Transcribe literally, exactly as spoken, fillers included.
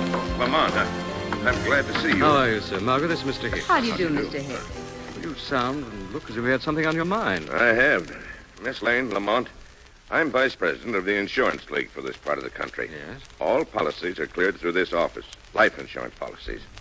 Lamont, I, I'm glad to see you. How are you, sir? Margaret, this is Mister Hicks. How do you do, do? Mister Hicks? You sound and look as if you had something on your mind. I have. Miss Lane, Lamont, I'm vice president of the Insurance League for this part of the country. Yes? All policies are cleared through this office. Life insurance policies.